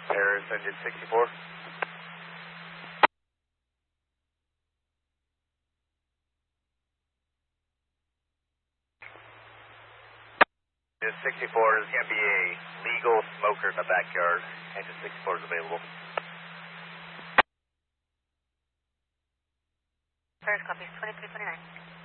Paris engine 64. Engine 64 is going to be a legal smoker in the backyard. Engine 64 is available. Paris copies 2329.